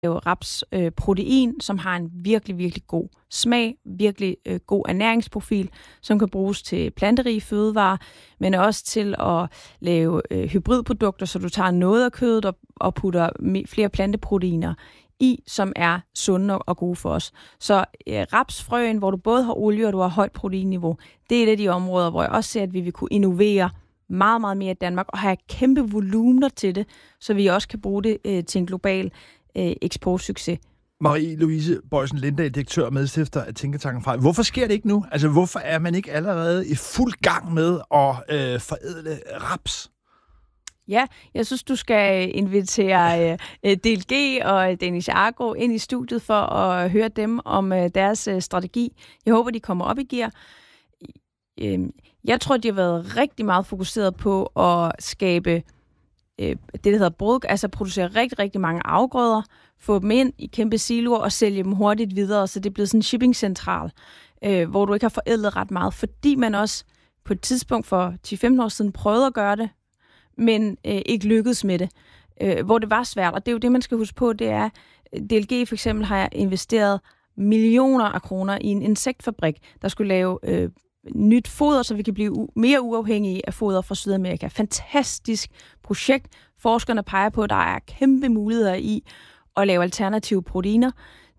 rapsprotein, som har en virkelig, virkelig god smag, virkelig god ernæringsprofil, som kan bruges til planterige fødevarer, men også til at lave hybridprodukter, så du tager noget af kødet og putter flere planteproteiner i, som er sunde og gode for os. Så rapsfrøen, hvor du både har olie og du har højt proteinniveau, det er et af de områder, hvor jeg også ser, at vi vil kunne innovere meget, meget mere i Danmark og have kæmpe volumener til det, så vi også kan bruge det til en global eksportsucces. Marie-Louise Boysen Lindahl, direktør og medstifter af Tænketanken Frei. Hvorfor sker det ikke nu? Altså, hvorfor er man ikke allerede i fuld gang med at forædle raps? Ja, jeg synes, du skal invitere DLG og Danish Agro ind i studiet for at høre dem om deres strategi. Jeg håber, de kommer op i gear. Jeg tror, de har været rigtig meget fokuseret på at skabe det, der hedder brød, altså producere rigtig, rigtig mange afgrøder, få dem ind i kæmpe siloer og sælge dem hurtigt videre, så det er blevet sådan en shippingcentral, hvor du ikke har forædlet ret meget, fordi man også på et tidspunkt for 10-15 år siden prøvede at gøre det, men ikke lykkedes med det, hvor det var svært. Og det er jo det, man skal huske på, det er, DLG for eksempel har investeret millioner af kroner i en insektfabrik, der skulle lave nyt foder, så vi kan blive mere uafhængige af foder fra Sydamerika. Fantastisk projekt. Forskerne peger på, at der er kæmpe muligheder i at lave alternative proteiner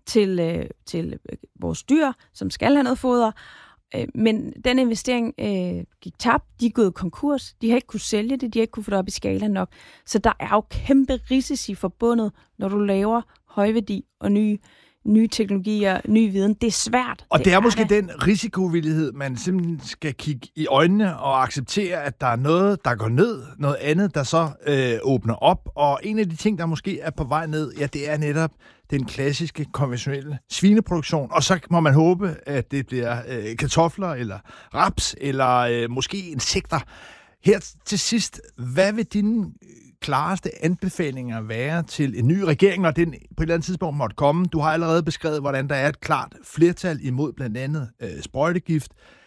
til vores dyr, som skal have noget foder. Men den investering gik tabt. De er gået konkurs. De har ikke kunne sælge det. De har ikke kunne få det op i skala nok. Så der er jo kæmpe risici forbundet, når du laver højværdi og nye teknologier, ny viden. Det er svært. Og det er måske den risikovillighed, man simpelthen skal kigge i øjnene og acceptere, at der er noget, der går ned, noget andet, der så åbner op. Og en af de ting, der måske er på vej ned, ja, det er netop den klassiske, konventionelle svineproduktion. Og så må man håbe, at det bliver kartofler, eller raps, eller måske insekter. Her til sidst, hvad vil dine klareste anbefalinger være til en ny regering, når den på et eller andet tidspunkt måtte komme? Du har allerede beskrevet, hvordan der er et klart flertal imod blandt andet sprøjtegift,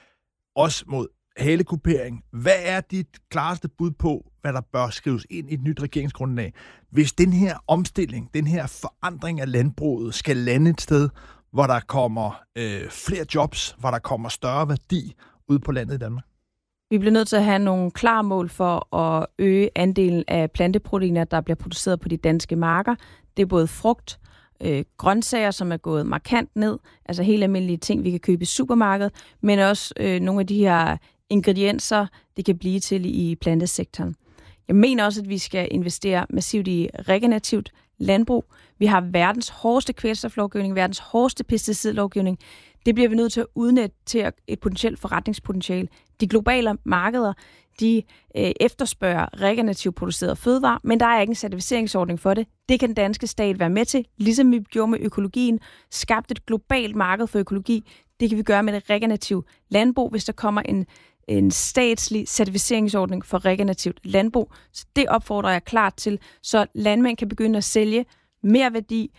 også mod halekupering. Hvad er dit klareste bud på, hvad der bør skrives ind i et nyt regeringsgrundlag, hvis den her omstilling, den her forandring af landbruget skal lande et sted, hvor der kommer flere jobs, hvor der kommer større værdi ud på landet i Danmark? Vi bliver nødt til at have nogle klare mål for at øge andelen af planteproteiner, der bliver produceret på de danske marker. Det er både frugt, grøntsager, som er gået markant ned, altså helt almindelige ting, vi kan købe i supermarkedet, men også nogle af de her ingredienser, det kan blive til i plantesektoren. Jeg mener også, at vi skal investere massivt i regenerativt landbrug. Vi har verdens hårdeste kvælstoflovgivning, verdens hårdeste pesticidlovgivning. Det bliver vi nødt til at udnytte til et potentielt forretningspotentiale. De globale markeder, de efterspørger regenerativt producerede fødevarer, men der er ikke en certificeringsordning for det. Det kan den danske stat være med til, ligesom vi gjorde med økologien, skabt et globalt marked for økologi. Det kan vi gøre med det regenerative landbrug, hvis der kommer en statslig certificeringsordning for regenerativt landbrug. Så det opfordrer jeg klart til, så landmænd kan begynde at sælge mere værdi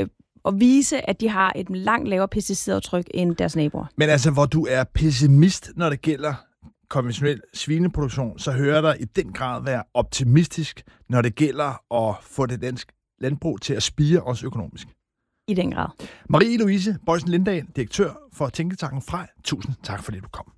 og vise, at de har et langt lavere pesticidaftryk end deres naboer. Men altså, hvor du er pessimist, når det gælder konventionel svineproduktion, så hører der i den grad være optimistisk, når det gælder at få det danske landbrug til at spire også økonomisk. I den grad. Marie-Louise Boysen Lindahl, direktør for Tænketanken Frei. Tusind tak, fordi du kom.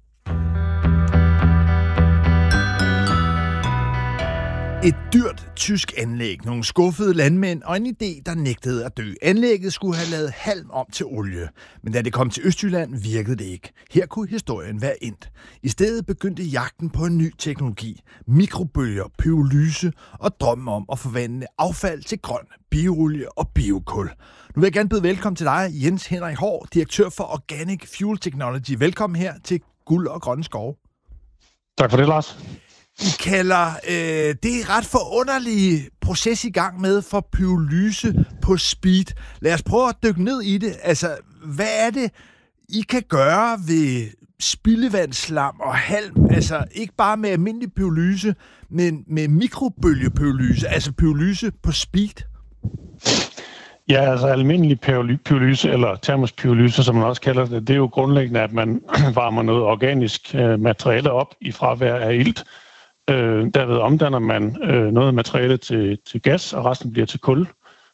Et dyrt tysk anlæg, nogle skuffede landmænd og en idé, der nægtede at dø. Anlægget skulle have lavet halm om til olie, men da det kom til Østjylland, virkede det ikke. Her kunne historien være endt. I stedet begyndte jagten på en ny teknologi, mikrobølger, pyrolyse og drømmen om at forvandle affald til grøn bioolie og biokul. Nu vil jeg gerne byde velkommen til dig, Jens Henrik Haahr, direktør for Organic Fuel Technology. Velkommen her til Guld og Grønne Skove. Tak for det, Lars. I kalder det ret forunderlige proces i gang med for pyrolyse på speed. Lad os prøve at dykke ned i det. Altså, hvad er det, I kan gøre ved spildevandsslam og halm? Altså, ikke bare med almindelig pyrolyse, men med mikrobølgepyrolyse, altså pyrolyse på speed? Ja, altså almindelig pyrolyse, eller termospyrolyse, som man også kalder det, det er jo grundlæggende, at man varmer noget organisk materiale op i fravær af ilt. Derved omdanner man noget materiale til gas, og resten bliver til kul.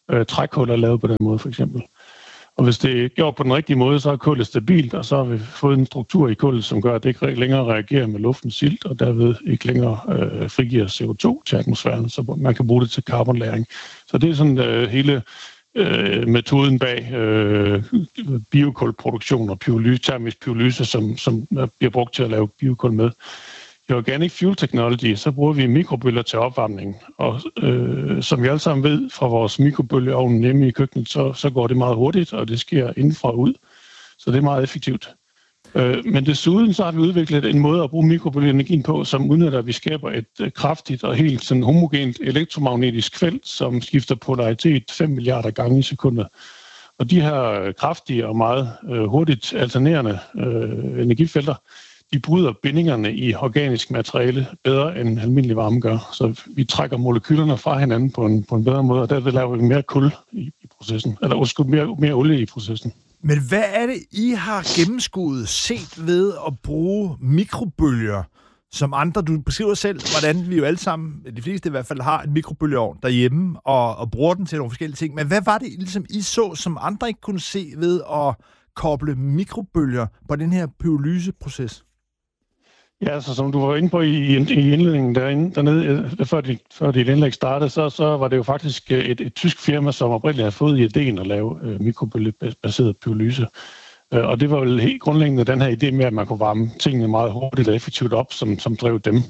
trækul er lavet på den måde, for eksempel. Og hvis det er gjort på den rigtige måde, så er kullet stabilt, og så har vi fået en struktur i kullet, som gør, at det ikke længere reagerer med luftens ilt, og derved ikke længere frigiver CO2 til atmosfæren, så man kan bruge det til karbonlagring. Så det er sådan hele metoden bag biokulproduktion og termisk pyrolyse, som bliver brugt til at lave biokul med. I Organic Fuel Technology, så bruger vi mikrobølger til opvarmning, og som vi alle sammen ved fra vores mikrobølgeovn hjemme i køkkenet, så går det meget hurtigt, og det sker indenfra og ud, så det er meget effektivt. Men desuden så har vi udviklet en måde at bruge mikrobølgeenergien på, som udnytter, at vi skaber et kraftigt og helt sådan homogent elektromagnetisk felt, som skifter polaritet 5 milliarder gange i sekundet. Og de her kraftige og meget hurtigt alternerende energifelter, de bryder bindingerne i organisk materiale bedre end almindelig varme gør. Så vi trækker molekylerne fra hinanden på en bedre måde, og derved laver vi mere kul i processen, eller mere olie i processen. Men hvad er det, I har gennemskuet set ved at bruge mikrobølger, som andre? Du beskriver selv, hvordan vi jo alle sammen, de fleste i hvert fald, har en mikrobølgeovn derhjemme og bruger den til nogle forskellige ting. Men hvad var det, ligesom I så, som andre ikke kunne se ved at koble mikrobølger på den her pyrolyseproces? Ja, altså som du var inde på i indledningen dernede, før dit indlæg startede, så var det jo faktisk et tysk firma, som oprindeligt havde fået ideen at lave mikrobølgebaseret pyrolyse. Og det var vel helt grundlæggende den her idé med, at man kunne varme tingene meget hurtigt og effektivt op, som drev dem.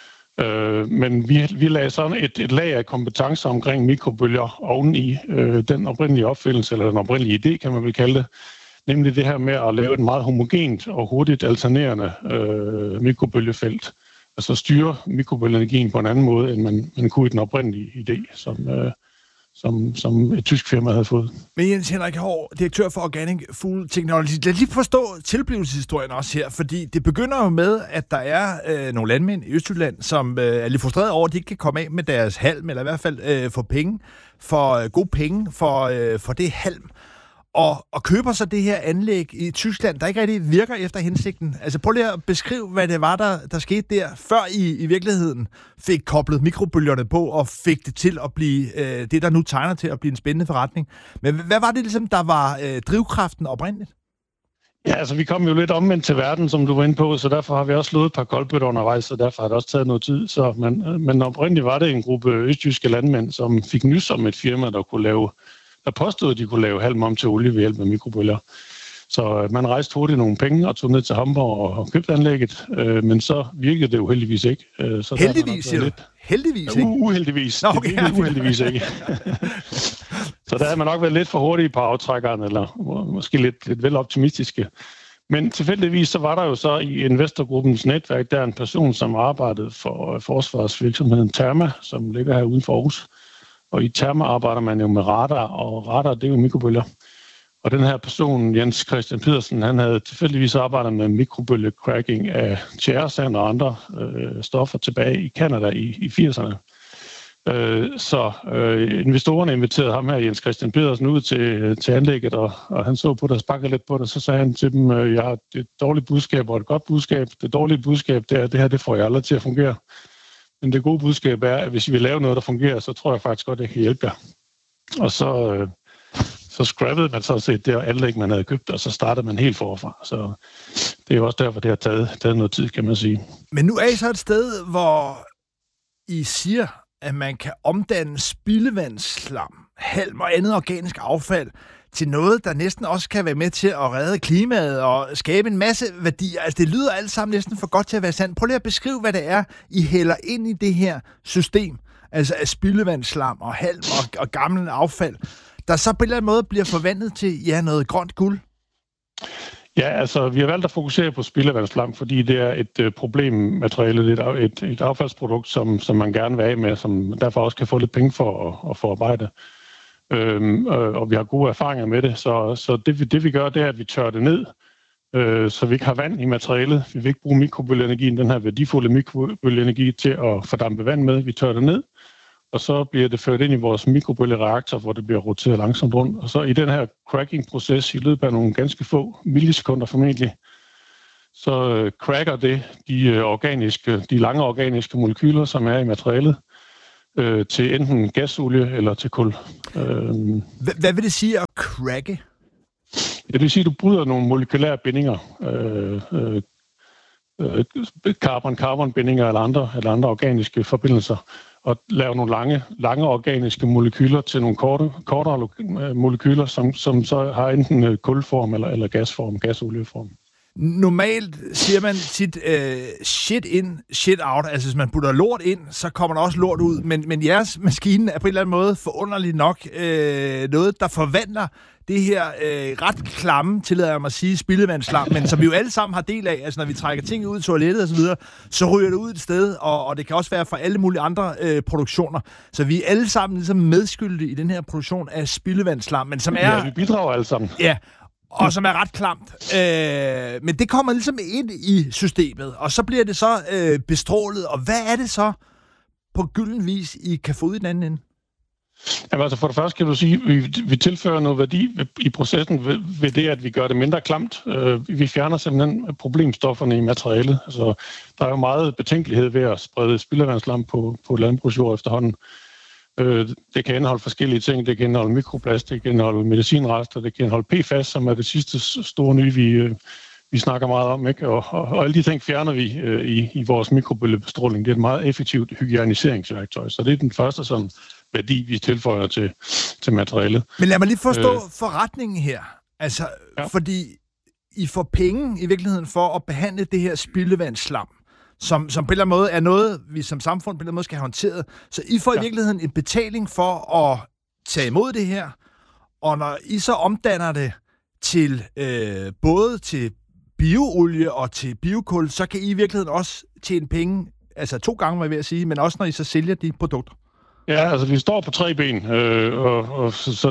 Men vi lagde sådan et lag af kompetencer omkring mikrobølger oveni den oprindelige opfindelse, eller den oprindelige idé, kan man vel kalde det. Nemlig det her med at lave et meget homogent og hurtigt alternerende mikrobølgefelt. Altså styre mikrobølgeenergien på en anden måde, end man kunne i den oprindelige idé, som et tysk firma havde fået. Men Jens Henrik Haahr, direktør for Organic Fuel Technology. Lad lige forstå tilblivelseshistorien også her, fordi det begynder jo med, at der er nogle landmænd i Østjylland, som er lidt frustreret over, at de ikke kan komme af med deres halm, eller i hvert fald få penge, for gode penge for det halm. Og køber så det her anlæg i Tyskland, der ikke rigtig virker efter hensigten. Altså prøv lige at beskrive, hvad det var, der skete der, før I virkeligheden fik koblet mikrobølgerne på og fik det til at blive det, der nu tegner til at blive en spændende forretning. Men hvad var det ligesom, der var drivkraften oprindeligt? Ja, altså vi kom jo lidt omvendt til verden, som du var inde på, så derfor har vi også slået et par koldbøtter undervejs, og derfor har det også taget noget tid. Men oprindeligt var det en gruppe østjyske landmænd, som fik nys om et firma, der påstod, at de kunne lave halm om til olie ved hjælp af mikrobølger. Så man rejste hurtigt nogle penge og tog ned til Hamburg og købte anlægget, men så virkede det jo heldigvis ikke. Så heldigvis, siger du? Heldigvis ikke? Uheldigvis. Nå, okay. Det uheldigvis ikke. Så der havde man nok været lidt for hurtige på aftrækkeren, eller måske lidt vel optimistiske. Men tilfældigvis så var der jo så i investorgruppens netværk, der en person, som arbejdede for forsvarsvirksomheden Therma, som ligger her uden for Aarhus. Og i Therma arbejder man jo med radar, og radar, det er jo mikrobølger. Og den her person, Jens Christian Pedersen, han havde tilfældigvis arbejdet med mikrobølgecracking af tjæresand og andre stoffer tilbage i Canada i 80'erne. Så investorerne inviterede ham her, Jens Christian Pedersen, ud til anlægget, og han så på det og sparkede lidt på det, så sagde han til dem, jeg har et dårligt budskab og et godt budskab. Det dårlige budskab, det her, det får jeg aldrig til at fungere. Men det gode budskab er, at hvis I vil lave noget, der fungerer, så tror jeg faktisk godt, at jeg kan hjælpe jer. Og så scrappede man så set det anlæg, man havde købt, og så startede man helt forfra. Så det er jo også derfor, det har taget noget tid, kan man sige. Men nu er I så et sted, hvor I siger, at man kan omdanne spildevandsslam, halm og andet organisk affald til noget, der næsten også kan være med til at redde klimaet og skabe en masse værdier. Altså, det lyder alt sammen næsten for godt til at være sandt. Prøv lige at beskrive, hvad det er, I hælder ind i det her system, altså af spildevandsslam og halm og gammel affald, der så på en eller anden måde bliver forvandlet til noget grønt guld. Ja, altså, vi har valgt at fokusere på spildevandsslam, fordi det er et problemmateriale, det er et affaldsprodukt, som man gerne vil af med, som derfor også kan få lidt penge for at forarbejde. Og vi har gode erfaringer med det, så det vi gør, det er, at vi tørrer det ned, så vi ikke har vand i materialet. Vi vil ikke bruge mikrobølgeenergien, den her værdifulde mikrobølgeenergi, til at fordampe vand med. Vi tørrer det ned, og så bliver det ført ind i vores mikrobølgereaktor, hvor det bliver roteret langsomt rundt. Og så i den her cracking-proces, i løbet af nogle ganske få millisekunder formentlig, så cracker det de lange organiske molekyler, som er i materialet. til enten gasolie eller til kul. Hvad vil det sige at cracke? Det vil sige, at du bryder nogle molekylære bindinger, carbon-bindinger eller andre organiske forbindelser, og lave nogle lange organiske molekyler til nogle kortere molekyler, som så har enten kulform eller gasform, gasolieform. Normalt siger man tit shit in, shit out. Altså hvis man putter lort ind, så kommer der også lort ud. Men jeres maskine er på en eller anden måde forunderligt nok noget, der forvandler det her ret klamme, tillader jeg mig at sige, spildevandsslam, men som vi jo alle sammen har del af. Altså når vi trækker ting ud i toilettet og så videre, så ryger det ud et sted, og det kan også være fra alle mulige andre produktioner. Så vi er alle sammen ligesom medskyldige i den her produktion af spildevandsslam, men som er... Ja, vi bidrager alle sammen. Ja, og som er ret klamt. Men det kommer ligesom ind i systemet, og så bliver det så bestrålet. Og hvad er det så på gylden vis, I kan få ud i den anden ende? Jamen, altså for det første kan du sige, at vi tilfører noget værdi i processen ved det, at vi gør det mindre klamt. Vi fjerner simpelthen problemstofferne i materialet. Altså, der er jo meget betænkelighed ved at sprede spildevandsslam på landbrugsjord efterhånden. Det kan indeholde forskellige ting. Det kan indeholde mikroplast, det kan indeholde medicinrester, det kan indeholde PFAS, som er det sidste store nye, vi snakker meget om, ikke? Og alle de ting fjerner vi i vores mikrobølgebestråling. Det er et meget effektivt hygiejniseringsværktøj, så det er den første sådan værdi, vi tilføjer til materialet. Men lad mig lige forstå forretningen her. Altså, ja. Fordi I får penge i virkeligheden for at behandle det her spildevandsslam, som på en eller anden måde er noget, vi som samfund på en eller anden måde skal have håndteret. Så I får i virkeligheden en betaling for at tage imod det her, og når I så omdanner det til både til bioolie og til biokul, så kan I i virkeligheden også tjene penge, altså 2 gange, var jeg ved at sige, men også når I så sælger de produkter. Ja, altså vi står på 3 ben, og så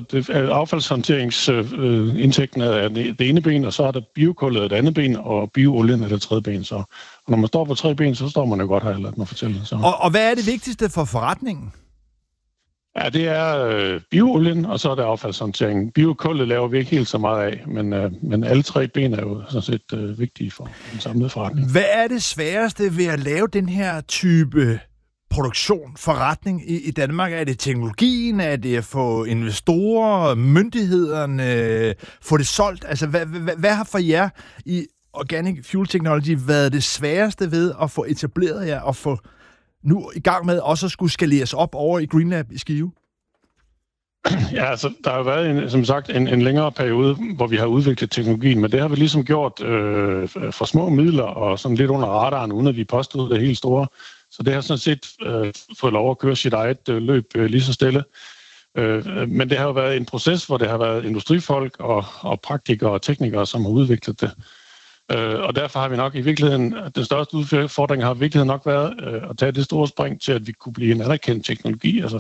affaldshåndteringsindtægten er det ene ben, og så er der biokullet det andet ben, og bioolien er det tredje ben. Så og når man står på 3 ben, så står man jo godt her, lad mig fortælle. Så. Og hvad er det vigtigste for forretningen? Ja, det er bioolien, og så er det affaldshåndteringen. Biokullet laver vi ikke helt så meget af, men alle 3 ben er jo sådan set vigtige for den samlede forretning. Hvad er det sværeste ved at lave den her type produktion, forretning i Danmark? Er det teknologien? Er det at få investorer, myndighederne, få det solgt? Altså, hvad har for jer i Organic Fuel Technology været det sværeste ved at få etableret jer og få nu i gang med også at skulle skaleres op over i GreenLab i Skive? Ja, altså, der har jo været, som sagt, en længere periode, hvor vi har udviklet teknologien, men det har vi ligesom gjort for små midler og sådan lidt under radaren, uden at vi påstod det helt store. Så det har sådan set fået lov at køre sit eget løb lige så stille. Men det har jo været en proces, hvor det har været industrifolk og praktikere og teknikere, som har udviklet det. Og derfor har vi nok i virkeligheden, den største udfordring har i virkeligheden nok været at tage det store spring til, at vi kunne blive en anerkendt teknologi. Altså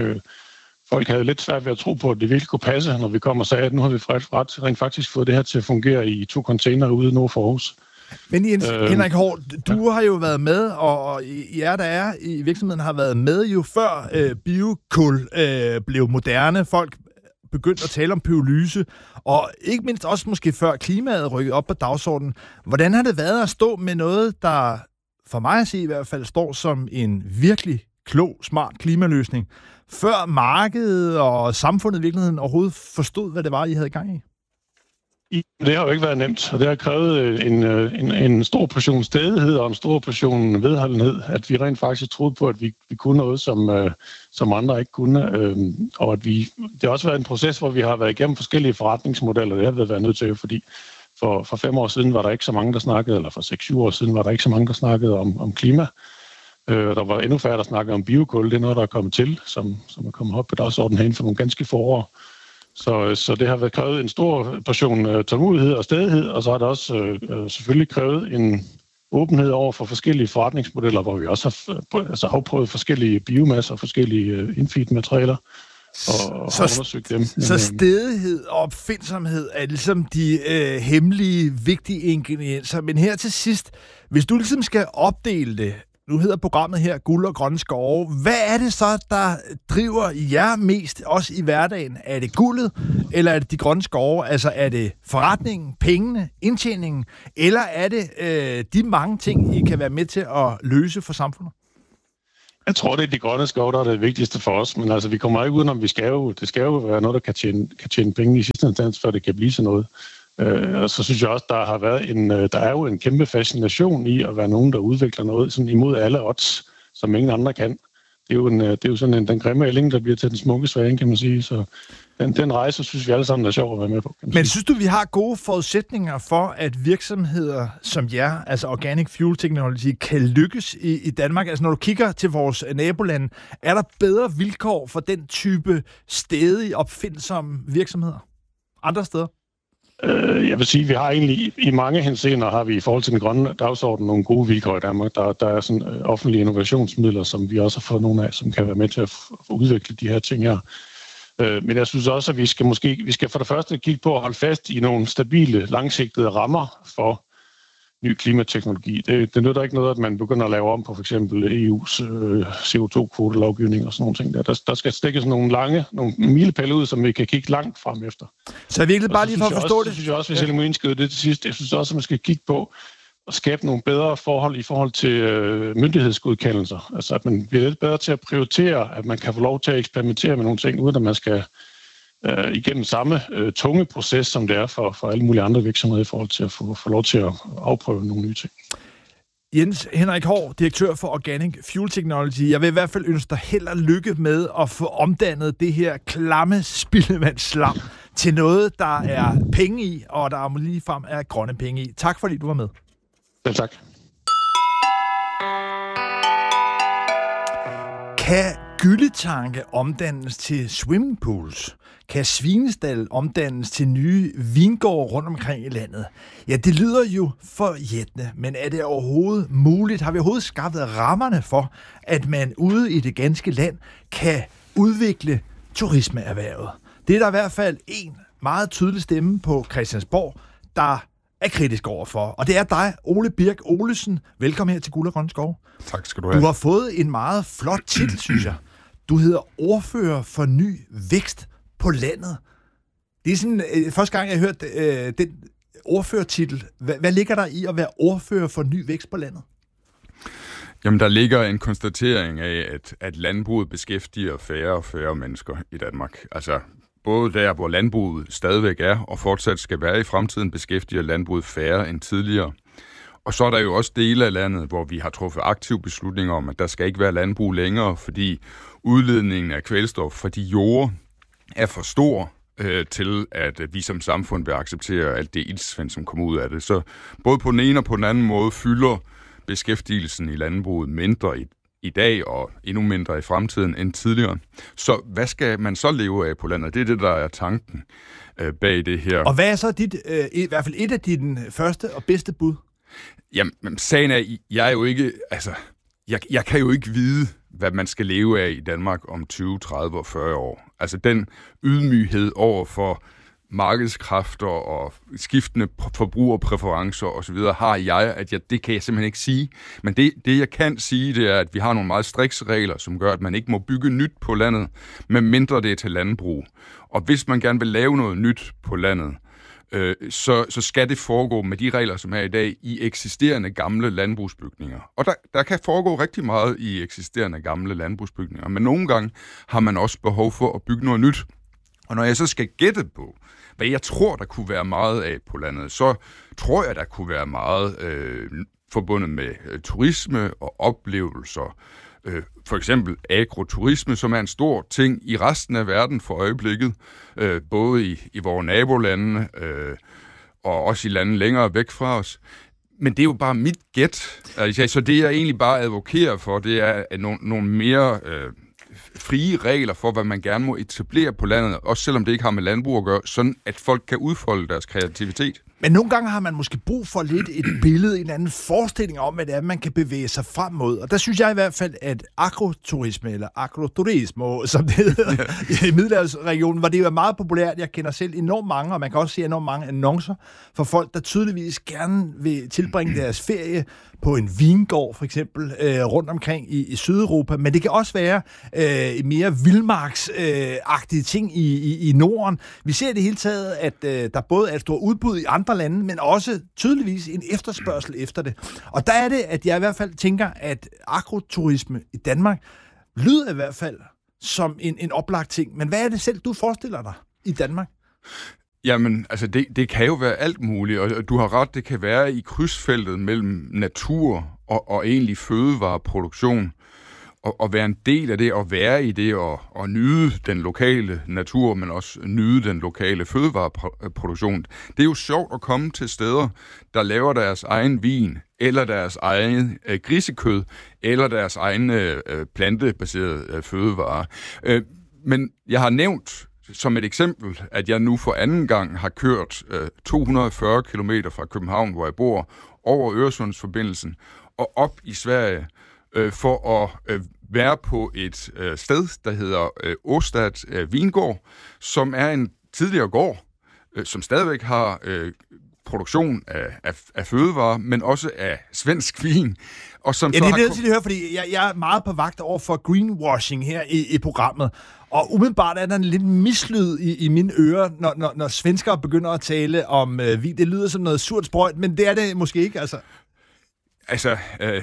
folk havde lidt svært ved at tro på, at det virkelig kunne passe, når vi kom og sagde, at nu har vi rent faktisk fået det her til at fungere i 2 containere ude nord for Aarhus. Men Jens, Henrik Hård, du har jo været med, og jer, der er i virksomheden, har været med jo før biokul blev moderne. Folk begyndte at tale om pyrolyse, og ikke mindst også måske før klimaet rykkede op på dagsordenen. Hvordan har det været at stå med noget, der for mig at se i hvert fald står som en virkelig klog, smart klimaløsning, før markedet og samfundet i virkeligheden overhovedet forstod, hvad det var, I havde gang i? Det har jo ikke været nemt, og det har krævet en stor portion stædighed og en stor portion vedholdenhed, at vi rent faktisk troede på, at vi kunne noget, som andre ikke kunne. Og at det har også været en proces, hvor vi har været igennem forskellige forretningsmodeller. Det har vi været nødt til, fordi for 5 år siden var der ikke så mange, der snakkede, eller for 6-7 år siden var der ikke så mange, der snakkede om klima. Der var endnu færre, der snakkede om biokul. Det er noget, der er kommet til, som er kommet op på dagsordenen herinde for nogle ganske få år. Så det har været krævet en stor portion tålmodighed og stædighed, og så har det også selvfølgelig krævet en åbenhed over for forskellige forretningsmodeller, hvor vi også har afprøvet forskellige biomasser og forskellige infeed-materialer og undersøgt dem. Så stædighed og opfindsomhed er ligesom de hemmelige, vigtige ingredienser. Men her til sidst, hvis du ligesom skal opdele det, nu hedder programmet her Guld og Grønne Skove. Hvad er det så, der driver jer mest, også i hverdagen? Er det guldet, eller er det de grønne skove? Altså er det forretningen, pengene, indtjeningen, eller er det de mange ting, I kan være med til at løse for samfundet? Jeg tror, det er de grønne skove, der er det vigtigste for os, men altså, vi kommer ikke udenom, det skal jo være noget, der kan tjene penge i sidste instans, før det kan blive sådan noget. Og så synes jeg også, der er jo en kæmpe fascination i at være nogen, der udvikler noget sådan imod alle odds, som ingen andre kan. Det er jo sådan den grimme ælling, der bliver til den smukke svane, kan man sige. Så den rejse, synes vi alle sammen er sjov at være med på. Men synes du, vi har gode forudsætninger for, at virksomheder som jer, altså Organic Fuel Technology, kan lykkes i Danmark? Altså når du kigger til vores nabolande, er der bedre vilkår for den type stædige, opfindsomme virksomheder andre steder? Jeg vil sige, at vi har egentlig i mange henseender har vi i forhold til den grønne dagsorden nogle gode vilkår i Danmark. Der er sådan offentlige innovationsmidler, som vi også har fået nogle af, som kan være med til at udvikle de her ting her. Men jeg synes også, at vi skal for det første kigge på at holde fast i nogle stabile, langsigtede rammer for ny klimateknologi. Det nytter ikke noget, at man begynder at lave om på for eksempel EU's CO2-kvotelovgivning og sådan nogle ting. Der skal stikkes nogle milepæle ud, som vi kan kigge langt frem efter. Så jeg virkelig bare lige for at forstå det. Det synes jeg også, hvis jeg må indskyde det til sidst. Jeg synes også, at man skal kigge på at skabe nogle bedre forhold i forhold til myndighedsgodkendelser. Altså at man bliver lidt bedre til at prioritere, at man kan få lov til at eksperimentere med nogle ting, uden at man skal igennem samme tunge proces, som det er for alle mulige andre virksomheder i forhold til at få lov til at afprøve nogle nye ting. Jens Henrik Haahr, direktør for Organic Fuel Technology. Jeg vil i hvert fald ønske dig held og lykke med at få omdannet det her klamme spildevandsslam til noget, der er penge i, og der ligefrem er grønne penge i. Tak fordi du var med. Selv tak. Kan gylletanke omdannes til swimmingpools? Kan svinestal omdannes til nye vingårde rundt omkring i landet? Ja, det lyder jo forjættende, men er det overhovedet muligt? Har vi overhovedet skaffet rammerne for, at man ude i det ganske land kan udvikle turismeerhvervet? Det er der i hvert fald en meget tydelig stemme på Christiansborg, der er kritisk overfor. Og det er dig, Ole Birk Olesen. Velkommen her til Guld og Grønne Skov. Tak skal du have. Du har fået en meget flot titel, synes jeg. Du hedder ordfører for ny vækst på landet. Det er sådan, første gang, jeg har hørt den ordførertitel. Hvad ligger der i at være ordfører for ny vækst på landet? Jamen, der ligger en konstatering af, at landbruget beskæftiger færre og færre mennesker i Danmark. Altså, både der, hvor landbruget stadigvæk er, og fortsat skal være i fremtiden, beskæftiger landbruget færre end tidligere. Og så er der jo også dele af landet, hvor vi har truffet aktive beslutninger om, at der skal ikke være landbrug længere, fordi udledningen af kvælstof fra de jorder er for stor til, at vi som samfund vil acceptere alt det iltsvind, som kommer ud af det. Så både på den ene og på den anden måde fylder beskæftigelsen i landbruget mindre i dag og endnu mindre i fremtiden end tidligere. Så hvad skal man så leve af på landet? Det er det, der er tanken bag det her. Og hvad er så i hvert fald et af dine første og bedste bud? Jamen, sagen er, jeg er jo ikke, altså, jeg kan jo ikke vide, hvad man skal leve af i Danmark om 20, 30 og 40 år. Altså den ydmyghed over for markedskræfter og skiftende forbrugerpræferencer osv. har jeg, det kan jeg simpelthen ikke sige. Men det jeg kan sige, det er, at vi har nogle meget strikse regler, som gør, at man ikke må bygge nyt på landet, medmindre det er til landbrug. Og hvis man gerne vil lave noget nyt på landet, så skal det foregå med de regler, som er i dag, i eksisterende gamle landbrugsbygninger. Og der kan foregå rigtig meget i eksisterende gamle landbrugsbygninger, men nogle gange har man også behov for at bygge noget nyt. Og når jeg så skal gætte på, hvad jeg tror, der kunne være meget af på landet, så tror jeg, der kunne være meget forbundet med turisme og oplevelser. For eksempel agroturisme, som er en stor ting i resten af verden for øjeblikket, både i vores nabolande og også i lande længere væk fra os. Men det er jo bare mit gæt. Altså, så det, jeg egentlig bare advokerer for, det er nogle mere frie regler for, hvad man gerne må etablere på landet, også selvom det ikke har med landbrug at gøre, sådan at folk kan udfolde deres kreativitet. Men nogle gange har man måske brug for lidt et billede, en anden forestilling om, hvad det er, man kan bevæge sig frem mod. Og der synes jeg i hvert fald, at agroturisme, eller agroturismo, som det hedder i Middelhavsregionen, hvor det er meget populært. Jeg kender selv enormt mange, og man kan også se enormt mange annoncer for folk, der tydeligvis gerne vil tilbringe deres ferie på en vingård, for eksempel, rundt omkring i Sydeuropa. Men det kan også være mere vildmarksagtige ting i Norden. Vi ser i det hele taget, at der både er et stort udbud i andre lande, men også tydeligvis en efterspørgsel efter det. Og der er det, at jeg i hvert fald tænker, at agroturisme i Danmark lyder i hvert fald som en oplagt ting. Men hvad er det selv, du forestiller dig i Danmark? Jamen, altså det kan jo være alt muligt, og du har ret, det kan være i krydsfeltet mellem natur og egentlig fødevareproduktion, og være en del af det, og være i det, og nyde den lokale natur, men også nyde den lokale fødevareproduktion. Det er jo sjovt at komme til steder, der laver deres egen vin, eller deres egen grisekød, eller deres egne plantebaserede fødevarer. Men jeg har nævnt som et eksempel, at jeg nu for anden gang har kørt 240 km fra København, hvor jeg bor, over Øresundsforbindelsen og op i Sverige for at være på et sted, der hedder Åstad Vingård, som er en tidligere gård, som stadigvæk har produktion af fødevarer, men også af svensk vin. Og som det er det, jeg hører, fordi jeg er meget på vagt over for greenwashing her i programmet. Og umiddelbart er der en lidt mislyd i mine ører, når svenskere begynder at tale om vin. Det lyder som noget surt sprøjt, men det er det måske ikke, altså. Altså,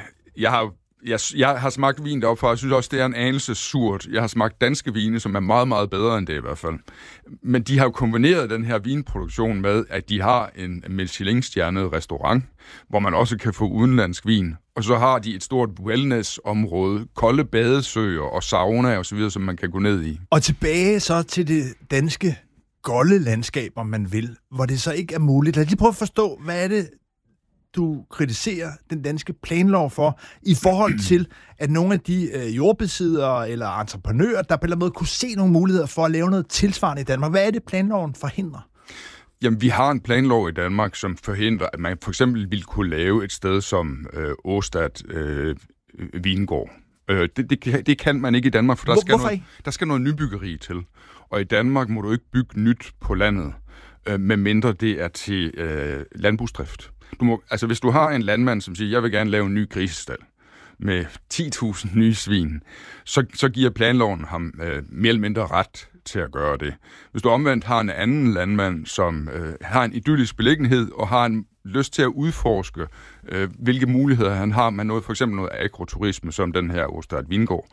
jeg har smagt vin deroppe fra, jeg synes også, det er en anelse surt. Jeg har smagt danske vine, som er meget, meget bedre end det i hvert fald. Men de har jo kombineret den her vinproduktion med, at de har en Michelin-stjernet restaurant, hvor man også kan få udenlandsk vin. Og så har de et stort wellness-område, kolde badesøer og sauna og så videre, som man kan gå ned i. Og tilbage så til det danske golde landskab, om man vil, hvor det så ikke er muligt. Lad os lige prøve at forstå, hvad er det, du kritiserer den danske planlov for, i forhold til, at nogle af de jordbesiddere eller entreprenører, der på en eller anden måde kunne se nogle muligheder for at lave noget tilsvarende i Danmark. Hvad er det, planloven forhindrer? Jamen, vi har en planlov i Danmark, som forhindrer, at man for eksempel ville kunne lave et sted som Åstad Vingård. Det kan man ikke i Danmark, for der skal noget nybyggeri til. Og i Danmark må du ikke bygge nyt på landet, medmindre det er til landbrugsdrift. Hvis du har en landmand, som siger, jeg vil gerne lave en ny grisestald med 10.000 nye svin, så giver planloven ham mere eller mindre ret til at gøre det. Hvis du omvendt har en anden landmand, som har en idyllisk beliggenhed og har en lyst til at udforske, hvilke muligheder han har med noget, for eksempel noget agroturisme, som den her Åstad Vingård,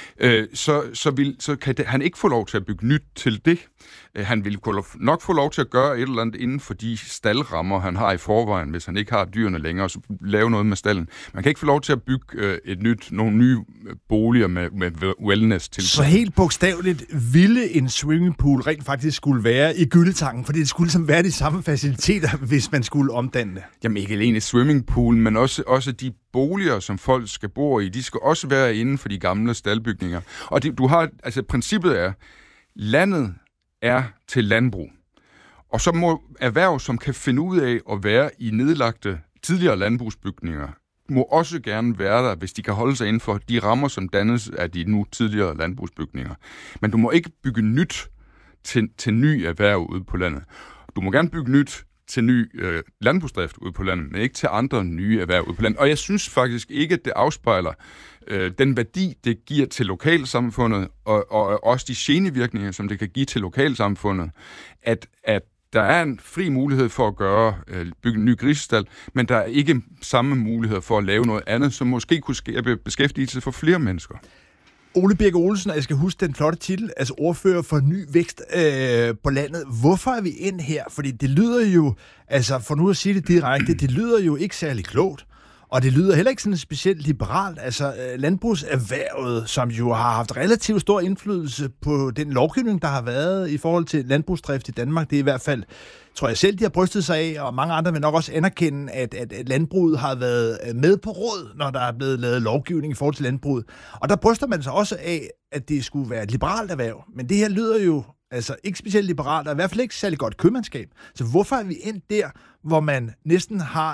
så kan han ikke få lov til at bygge nyt til det. Han vil nok få lov til at gøre et eller andet inden for de staldrammer, han har i forvejen, hvis han ikke har dyrene længere, og så lave noget med stalden. Man kan ikke få lov til at bygge nogle nye boliger med wellness til. Så helt bogstaveligt ville en swimmingpool rent faktisk skulle være i Gyldetangen, fordi det skulle ligesom være de samme faciliteter, hvis man skulle omdanne det. Jamen ikke alene swimmingpool, men også de boliger, som folk skal bo i, de skal også være inden for de gamle staldbygninger. Og princippet er, landet er til landbrug. Og så må erhverv, som kan finde ud af at være i nedlagte tidligere landbrugsbygninger, må også gerne være der, hvis de kan holde sig inden for de rammer, som dannes af de nu tidligere landbrugsbygninger. Men du må ikke bygge nyt til ny erhverv ude på landet. Du må gerne bygge nyt til ny landbrugsdrift ude på landet, men ikke til andre nye erhverv ude på landet. Og jeg synes faktisk ikke, at det afspejler den værdi, det giver til lokalsamfundet, og også de genevirkninger, som det kan give til lokalsamfundet, at der er en fri mulighed for at bygge en ny grisestald, men der er ikke samme mulighed for at lave noget andet, som måske kunne skabe beskæftigelse for flere mennesker. Ole Birk Olesen, og jeg skal huske den flotte titel, altså ordfører for ny vækst på landet. Hvorfor er vi ind her? Fordi det lyder jo, altså for nu at sige det direkte, det lyder jo ikke særlig klogt. Og det lyder heller ikke sådan specielt liberalt. Altså landbrugserhvervet, som jo har haft relativt stor indflydelse på den lovgivning, der har været i forhold til landbrugsdrift i Danmark. Det er i hvert fald, tror jeg selv, de har brystet sig af, og mange andre vil nok også anerkende, at landbruget har været med på råd, når der er blevet lavet lovgivning i forhold til landbruget. Og der bryster man sig også af, at det skulle være et liberalt erhverv. Men det her lyder jo altså ikke specielt liberalt, og i hvert fald ikke særlig godt købmandskab. Så hvorfor er vi endt der, hvor man næsten har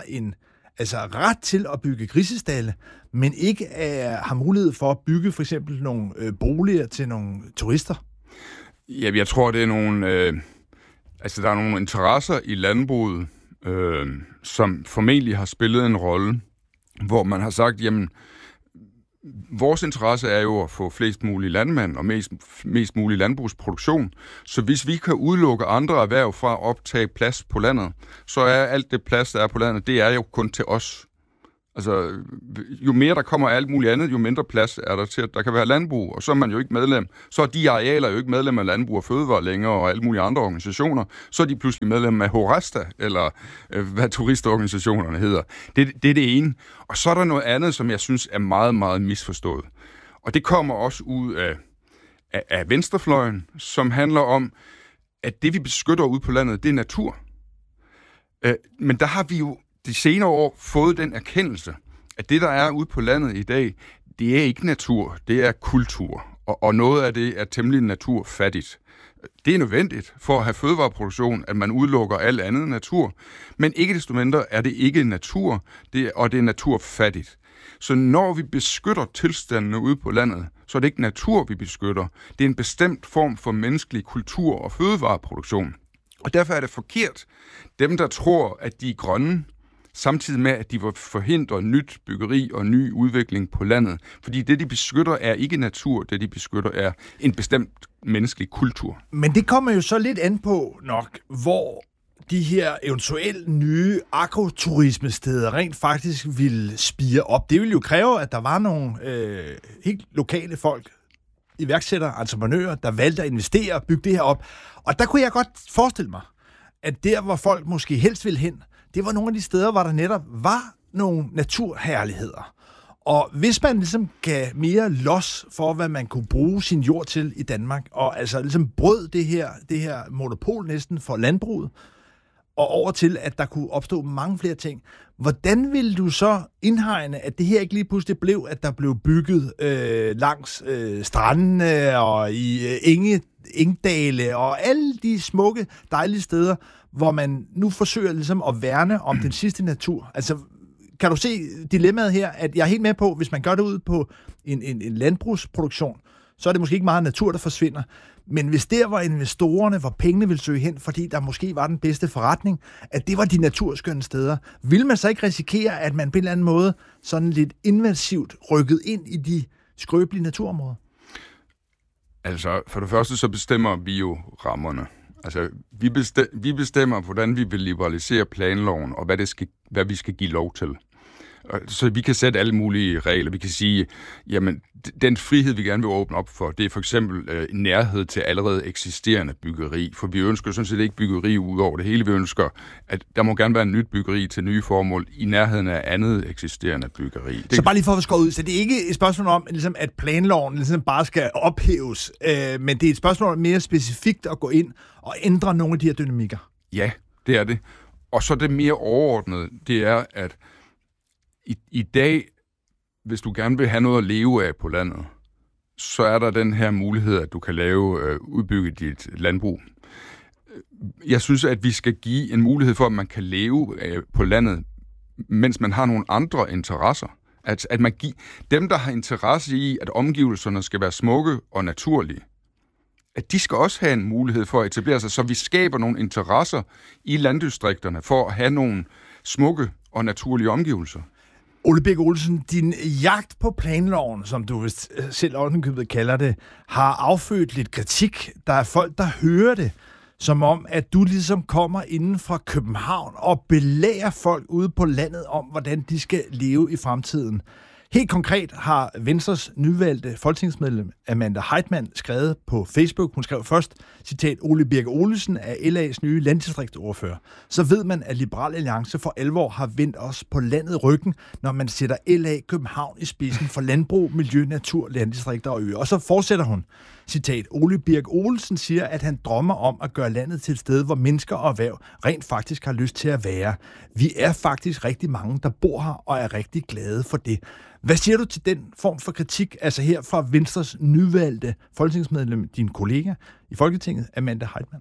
ret til at bygge grisestalle, men ikke har mulighed for at bygge for eksempel nogle boliger til nogle turister? Ja, jeg tror, det er nogle... der er nogle interesser i landbruget, som formentlig har spillet en rolle, hvor man har sagt, jamen, vores interesse er jo at få flest mulige landmænd og mest mulig landbrugsproduktion. Så hvis vi kan udelukke andre erhverv fra at optage plads på landet, så er alt det plads, der er på landet, det er jo kun til os. Altså, jo mere der kommer alt muligt andet, jo mindre plads er der til, at der kan være landbrug, og så er man jo ikke medlem. Så er de arealer jo ikke medlem af Landbrug og Fødevare længere, og alle mulige andre organisationer. Så er de pludselig medlem af Horesta, eller hvad turistorganisationerne hedder. Det er det ene. Og så er der noget andet, som jeg synes er meget, meget misforstået. Og det kommer også ud af venstrefløjen, som handler om, at det vi beskytter ude på landet, det er natur. Men der har vi jo de senere år fået den erkendelse, at det, der er ude på landet i dag, det er ikke natur, det er kultur. Og noget af det er temmelig naturfattigt. Det er nødvendigt for at have fødevareproduktion, at man udelukker alt andet natur. Men ikke desto mindre er det ikke natur, og det er naturfattigt. Så når vi beskytter tilstandene ude på landet, så er det ikke natur, vi beskytter. Det er en bestemt form for menneskelig kultur og fødevareproduktion. Og derfor er det forkert, dem der tror, at de er grønne, samtidig med, at de vil forhindre nyt byggeri og ny udvikling på landet. Fordi det, de beskytter, er ikke natur. Det, de beskytter, er en bestemt menneskelig kultur. Men det kommer jo så lidt an på nok, hvor de her eventuelt nye agroturismesteder rent faktisk vil spire op. Det vil jo kræve, at der var nogle helt lokale folk, iværksættere, entreprenører, der valgte at investere og bygge det her op. Og der kunne jeg godt forestille mig, at der, hvor folk måske helst ville hen, det var nogle af de steder, hvor der netop var nogle naturherligheder. Og hvis man ligesom gav mere los for, hvad man kunne bruge sin jord til i Danmark, og altså ligesom brød det her monopol næsten for landbruget, og over til, at der kunne opstå mange flere ting. Hvordan ville du så indhegne, at det her ikke lige pludselig blev, at der blev bygget langs strandene og i engdale og alle de smukke, dejlige steder, hvor man nu forsøger ligesom at værne om den sidste natur? Altså, kan du se dilemmaet her, at jeg er helt med på, hvis man gør det ud på en landbrugsproduktion, så er det måske ikke meget natur, der forsvinder. Men hvis der var investorerne, hvor pengene ville søge hen, fordi der måske var den bedste forretning, at det var de naturskønne steder, vil man så ikke risikere, at man på en eller anden måde sådan lidt invasivt rykket ind i de skrøbelige naturområder? Altså, for det første så bestemmer vi jo rammerne. Altså, vi bestemmer, hvordan vi vil liberalisere planloven, og hvad vi skal give lov til. Så vi kan sætte alle mulige regler. Vi kan sige, jamen, den frihed, vi gerne vil åbne op for, det er for eksempel nærhed til allerede eksisterende byggeri. For vi ønsker sådan set ikke byggeri ud over det hele. Vi ønsker, at der må gerne være en nyt byggeri til nye formål i nærheden af andet eksisterende byggeri. Så bare lige for at skåre ud, så det er ikke et spørgsmål om, ligesom, at planloven ligesom bare skal ophæves, men det er et spørgsmål om mere specifikt at gå ind og ændre nogle af de her dynamikker. Ja, det er det. Og så det mere overordnede, det er, at i dag, hvis du gerne vil have noget at leve af på landet, så er der den her mulighed, at du kan udbygge dit landbrug. Jeg synes, at vi skal give en mulighed for, at man kan leve på landet, mens man har nogle andre interesser. At man dem, der har interesse i, at omgivelserne skal være smukke og naturlige, at de skal også have en mulighed for at etablere sig, så vi skaber nogle interesser i landdistrikterne for at have nogle smukke og naturlige omgivelser. Ole Birk Olesen, din jagt på planloven, som du vist selv ovenikøbet kalder det, har affødt lidt kritik. Der er folk, der hører det, som om, at du ligesom kommer inden fra København og belærer folk ude på landet om, hvordan de skal leve i fremtiden. Helt konkret har Venstres nyvalgte folketingsmedlem Amanda Heitmann skrevet på Facebook. Hun skrev først, citat, Ole Birk Olesen er LA's nye landdistriktsordfører. Så ved man, at Liberal Alliance for alvor har vendt os på landet ryggen, når man sætter LA København i spidsen for landbrug, miljø, natur, landdistrikter og øer. Og så fortsætter hun, citat, Ole Birk Olesen siger, at han drømmer om at gøre landet til et sted, hvor mennesker og erhverv rent faktisk har lyst til at være. Vi er faktisk rigtig mange, der bor her og er rigtig glade for det. Hvad siger du til den form for kritik, altså her fra Venstres nyvalgte folketingsmedlem, din kollega i Folketinget, Amanda Heitmann?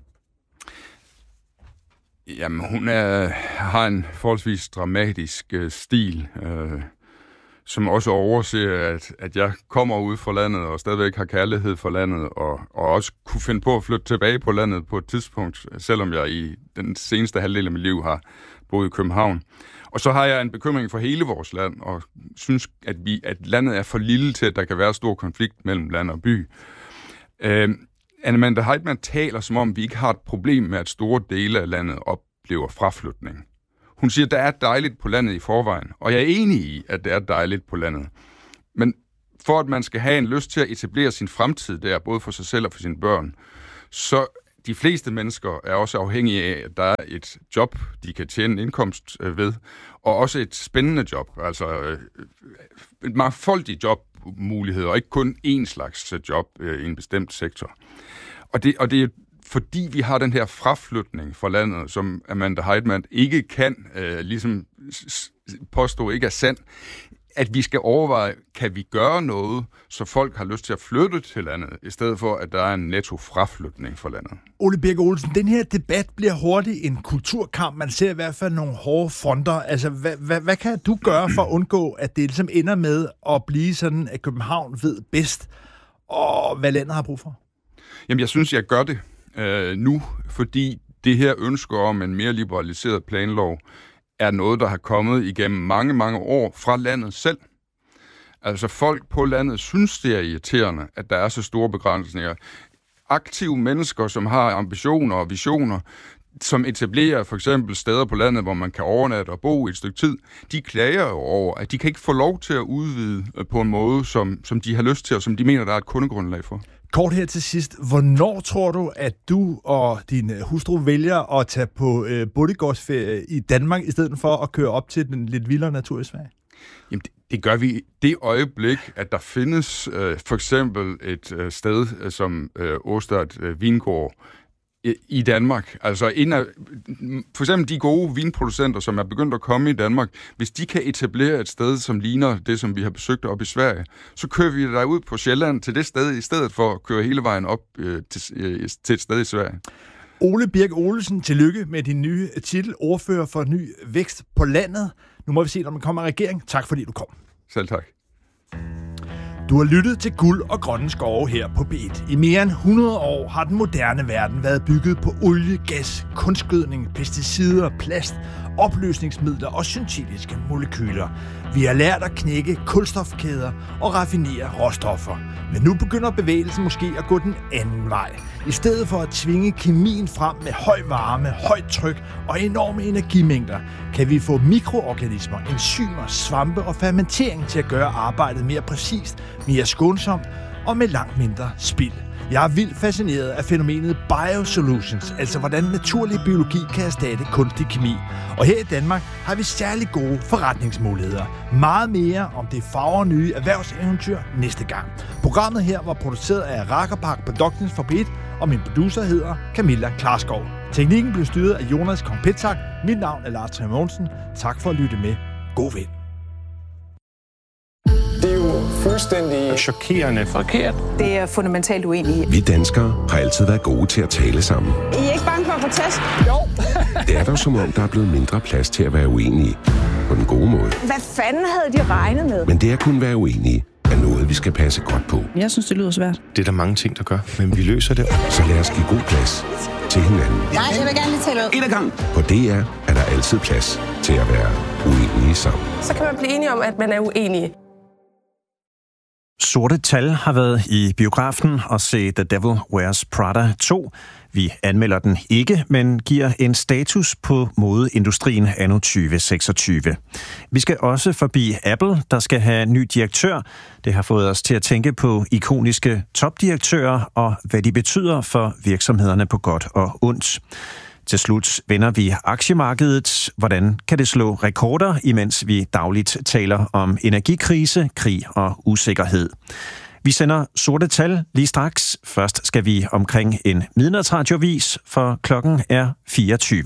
Jamen, hun har en forholdsvis dramatisk stil, som også overser, at jeg kommer ud fra landet og stadigvæk har kærlighed for landet, og også kunne finde på at flytte tilbage på landet på et tidspunkt, selvom jeg i den seneste halvdel af mit liv har boet i København. Og så har jeg en bekymring for hele vores land, og synes, at landet er for lille til, at der kan være stor konflikt mellem land og by. Amanda Heitmann taler, som om vi ikke har et problem med, at store dele af landet oplever fraflytning. Hun siger, at der er dejligt på landet i forvejen, og jeg er enig i, at det er dejligt på landet. Men for at man skal have en lyst til at etablere sin fremtid der, både for sig selv og for sine børn, så de fleste mennesker er også afhængige af, at der er et job, de kan tjene en indkomst ved, og også et spændende job, altså et mangfoldigt jobmuligheder, og ikke kun én slags job i en bestemt sektor. Og det er fordi vi har den her fraflytning fra landet, som Amanda Heitmann ikke kan ligesom påstå ikke er sand, at vi skal overveje, kan vi gøre noget, så folk har lyst til at flytte til landet, i stedet for, at der er en netto fraflytning fra landet. Ole Birk Olesen, den her debat bliver hurtigt en kulturkamp. Man ser i hvert fald nogle hårde fronter. Altså, hvad kan du gøre for at undgå, at det ligesom ender med at blive sådan, at København ved bedst, og hvad landet har brug for? Jamen, jeg synes, jeg gør det nu, fordi det her ønske om en mere liberaliseret planlov er noget, der har kommet igennem mange, mange år fra landet selv. Altså folk på landet synes, det er irriterende, at der er så store begrænsninger. Aktive mennesker, som har ambitioner og visioner, som etablerer for eksempel steder på landet, hvor man kan overnatte og bo i et stykke tid, de klager jo over, at de kan ikke få lov til at udvide på en måde, som de har lyst til, og som de mener, der er et kundegrundlag for. Kort her til sidst. Hvornår tror du, at du og din hustru vælger at tage på bondegårdsferie i Danmark, i stedet for at køre op til den lidt vildere natur i Sverige? Jamen, det gør vi det øjeblik, at der findes for eksempel et sted som Åstad Vingård i Danmark. Altså for eksempel de gode vinproducenter, som er begyndt at komme i Danmark, hvis de kan etablere et sted, som ligner det, som vi har besøgt op i Sverige, så kører vi derud på Sjælland til det sted, i stedet for at køre hele vejen op til et sted i Sverige. Ole Birk Olesen, tillykke med din nye titel, ordfører for Ny Vækst på landet. Nu må vi se, når man kommer i regering. Tak fordi du kom. Selv tak. Du har lyttet til Guld og Grønne Skove her på B1. I mere end 100 år har den moderne verden været bygget på olie, gas, kunstgødning, pesticider, plast, opløsningsmidler og syntetiske molekyler. Vi har lært at knække kulstofkæder og raffinere råstoffer. Men nu begynder bevægelsen måske at gå den anden vej. I stedet for at tvinge kemien frem med høj varme, højt tryk og enorme energimængder, kan vi få mikroorganismer, enzymer, svampe og fermentering til at gøre arbejdet mere præcist, mere skånsomt og med langt mindre spild. Jeg er vildt fascineret af fænomenet biosolutions, altså hvordan naturlig biologi kan erstatte kunstig kemi. Og her i Danmark har vi særlig gode forretningsmuligheder. Meget mere om det farver nye erhvervseventyr næste gang. Programmet her var produceret af Rakerpark Productions for B1, og min producer hedder Camilla Klarskov. Teknikken blev styret af Jonas Kong-Petzak. Mit navn er Lars Trier Mogensen. Tak for at lytte med. God vind. Det er jo fuldstændig chokerende forkert. Det er fundamentalt uenige. Vi danskere har altid været gode til at tale sammen. I er ikke bange for at få tæsk? Jo. Det er dog som om, der er blevet mindre plads til at være uenige. På den gode måde. Hvad fanden havde de regnet med? Men det at kunne være uenige er noget, vi skal passe godt på. Jeg synes, det lyder svært. Det er der mange ting, der gør, men vi løser det. Så lad os give god plads til hinanden. Nej, jeg vil gerne lige tale ud. En ad gang. På DR er der altid plads til at være uenige sammen. Så kan man blive enige om, at man er uenig. Sorte Tal har været i biografen og se The Devil Wears Prada 2. Vi anmelder den ikke, men giver en status på modeindustrien anno 2026. Vi skal også forbi Apple, der skal have ny direktør. Det har fået os til at tænke på ikoniske topdirektører og hvad de betyder for virksomhederne på godt og ondt. Til slut vender vi aktiemarkedet. Hvordan kan det slå rekorder, imens vi dagligt taler om energikrise, krig og usikkerhed? Vi sender sorte tal lige straks. Først skal vi omkring en midnatsradiovis, for klokken er 24.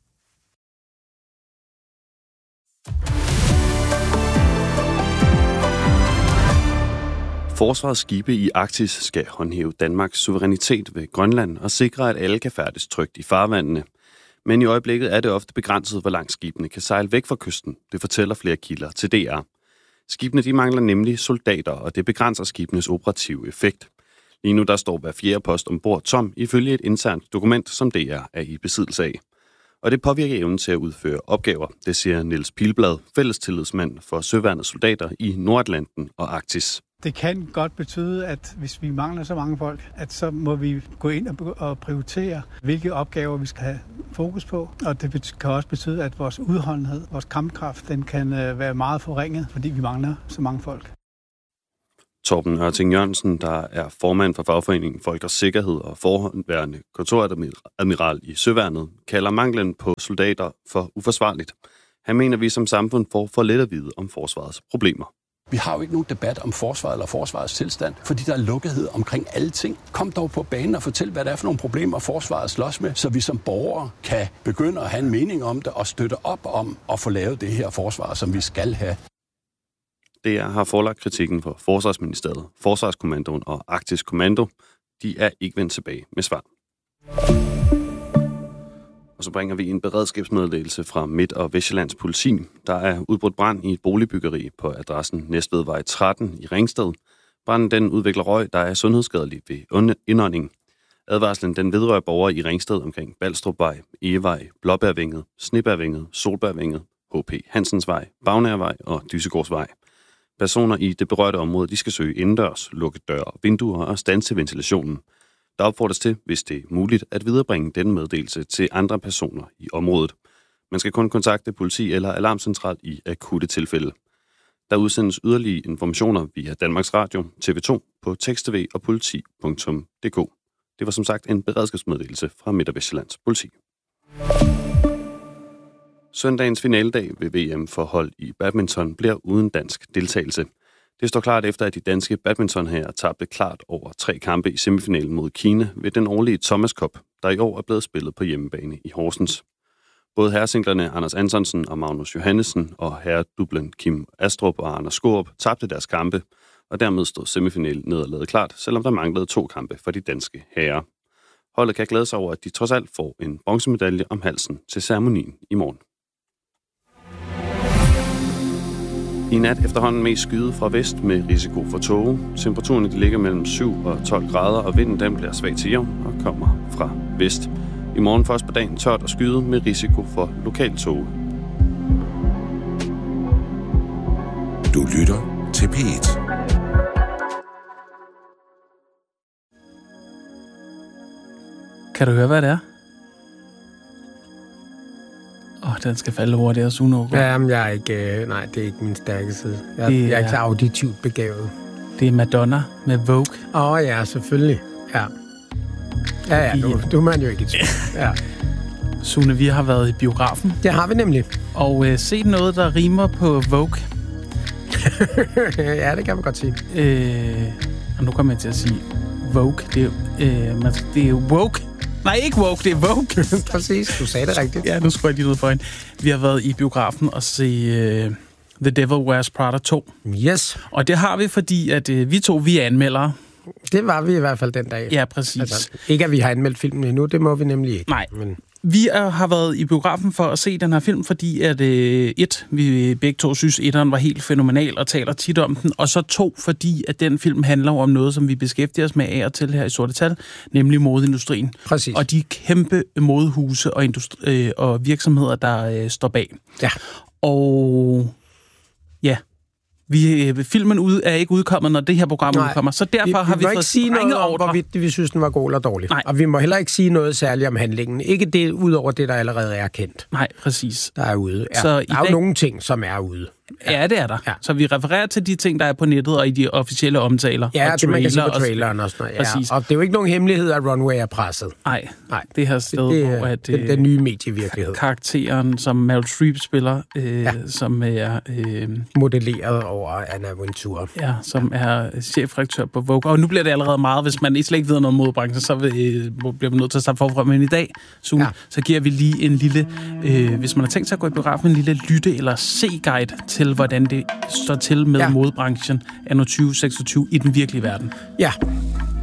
Forsvarets skibe i Arktis skal håndhæve Danmarks suverænitet ved Grønland og sikre, at alle kan færdes trygt i farvandene. Men i øjeblikket er det ofte begrænset, hvor langt skibene kan sejle væk fra kysten. Det fortæller flere kilder til DR. Skibene de mangler nemlig soldater, og det begrænser skibenes operative effekt. Lige nu der står hver fjerde post ombord tom, ifølge et internt dokument, som DR er i besiddelse af. Og det påvirker evnen til at udføre opgaver, det siger Niels Pilblad, fællestillidsmand for søværnets soldater i Nordatlanten og Arktis. Det kan godt betyde, at hvis vi mangler så mange folk, at så må vi gå ind og prioritere, hvilke opgaver vi skal have fokus på. Og det kan også betyde, at vores udholdenhed, vores kampkraft, den kan være meget forringet, fordi vi mangler så mange folk. Torben Ørting Jørgensen, der er formand for fagforeningen Folk og Sikkerhed og forhåndværende kontoradmiral i Søværnet, kalder manglen på soldater for uforsvarligt. Han mener, vi som samfund får for let at vide om forsvarets problemer. Vi har jo ikke nogen debat om forsvaret eller forsvarets tilstand, fordi der er lukkethed omkring alle ting. Kom dog på banen og fortæl, hvad det er for nogle problemer, forsvaret slås med, så vi som borgere kan begynde at have en mening om det og støtte op om at få lavet det her forsvar, som vi skal have. DR har forelagt kritikken for Forsvarsministeriet, Forsvarskommandoen og Arktisk Kommando. De er ikke vendt tilbage med svar. Og så bringer vi en beredskabsmeddelelse fra Midt- og Vestsjællands politi. Der er udbrudt brand i et boligbyggeri på adressen Næstvedvej 13 i Ringsted. Branden den udvikler røg, der er sundhedsskadelig ved indånding. Advarslen den vedrører borgere i Ringsted omkring Balstrupvej, Egevej, Blåbærvænget, Snebærvænget, Solbærvænget, H.P. Hansensvej, Bagnærvej og Dysegårdsvej. Personer i det berørte område de skal søge indendørs, lukke døre og vinduer og standse ventilationen. Der opfordres til, hvis det er muligt, at viderebringe denne meddelelse til andre personer i området. Man skal kun kontakte politi eller alarmcentral i akutte tilfælde. Der udsendes yderligere informationer via Danmarks Radio, TV2, på tekst-tv og politi.dk. Det var som sagt en beredskabsmeddelelse fra Midt- og Vestsjællands politi. Søndagens finaledag ved VM for hold i badminton bliver uden dansk deltagelse. Det står klart efter, at de danske badmintonherrer tabte klart over 3 kampe i semifinalen mod Kina ved den årlige Thomas Cup, der i år er blevet spillet på hjemmebane i Horsens. Både herresinglerne Anders Antonsen og Magnus Johannesen og herredublen Kim Astrup og Anders Skaarup tabte deres kampe, og dermed stod semifinalen nederlaget klart, selvom der manglede 2 kampe for de danske herrer. Holdet kan glæde sig over, at de trods alt får en bronzemedalje om halsen til ceremonien i morgen. I nat efterhånden mest skyde fra vest med risiko for tåge. Temperaturen ligger mellem 7 og 12 grader, og vinden den bliver svag til jævn og kommer fra vest. I morgen først på dagen tørt og skyde med risiko for lokal tåge. Du lytter til P1. Kan du høre, hvad det er? Den skal falde hurtigere, Suno. Jamen, jeg er ikke... nej, det er ikke min stærke side. Jeg er ikke så auditivt begavet. Det er Madonna med Vogue. Ja, selvfølgelig. Ja. Ja, du er man jo ikke i tvivl. Ja. Sune, vi har været i biografen. Det har vi nemlig. Og set noget, der rimer på Vogue. Ja, det kan man godt sige. Og nu kommer jeg til at sige Vogue. Det er jo woke. Nej, ikke woke, det er Vogue. Præcis, du sagde det rigtigt. Ja, nu skruer jeg lige noget for hende. Vi har været i biografen og se The Devil Wears Prada 2. Yes. Og det har vi, fordi at vi er anmeldere. Det var vi i hvert fald den dag. Ja, præcis. Altså, ikke at vi har anmeldt filmen endnu, det må vi nemlig ikke. Nej, men vi har været i biografen for at se den her film, fordi at vi begge to synes, etteren var helt fænomenal og taler tit om den, og så 2, fordi at den film handler om noget, som vi beskæftiger os med af og til her i Sorte Tal, nemlig modeindustrien. Præcis. Og de kæmpe modehuse og virksomheder, der står bag. Ja. Og ja, filmen er ikke udkommet, når det her program udkommer, så derfor har vi fået strenge ordre. Hvorvidt vi synes, den var god eller dårlig. Nej. Og vi må heller ikke sige noget særligt om handlingen. Ikke det, ud over det, der allerede er kendt. Nej, præcis. Der er ude. Ja. Så der er jo nogle ting, som er ude. Ja, det er der. Ja. Så vi refererer til de ting, der er på nettet og i de officielle omtaler. Ja, og det man kan se på traileren og sådan noget. Ja. Og det er jo ikke nogen hemmelighed, at Runway er presset. Nej. Det her sted, hvor at, den nye medievirkelighed. Karakteren, som Meryl Streep spiller, som er modelleret over Anna Wintour. Ja, som er chefredaktør på Vogue. Og nu bliver det allerede meget, hvis man slet ikke ved noget om modebranchen, så bliver man nødt til at starte forfra. Men i dag, så giver vi lige en lille, hvis man har tænkt sig at gå i biografen, en lille lytte- eller se-guide til, hvordan det står til med modebranchen anno 2026 i den virkelige verden. Ja.